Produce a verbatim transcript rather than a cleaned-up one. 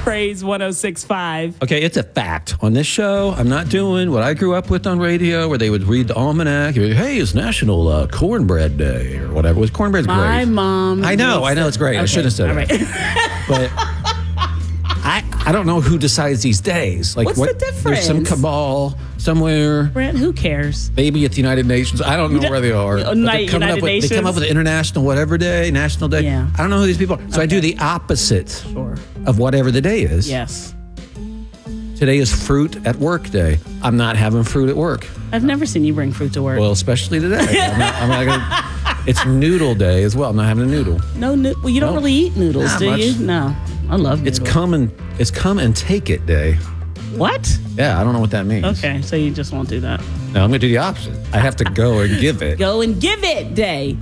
Praise one oh six point five. Okay, it's a fact. On this show, I'm not doing what I grew up with on radio, where they would read the almanac. Hey, it's National uh, Cornbread Day or whatever. Was cornbread's great? My mom. I know, I know it's great. Okay, I should have said all it. Right. But I, I don't know who decides these days. Like, What's what, the difference? There's some cabal somewhere. Brent, who cares? Maybe at the United Nations. I don't know You where they are. don't- But United they're coming up with, Nations? They come up with International whatever day, National Day. Yeah. I don't know who these people are. So I do Okay. the opposite Sure. of whatever the day is. Yes. Today is fruit at work day. I'm not having fruit at work. I've never seen you bring fruit to work. Well, especially today. I'm not, I'm not gonna, it's noodle day as well. I'm not having a noodle. no, no well, you don't No. really eat noodles, Not do much. you? No. I love It's noodles. come and it's come and take it day. What? Yeah, I don't know what that means. Okay, so you just won't do that. No, I'm gonna do the opposite. I have to go and give it. Go and give it day.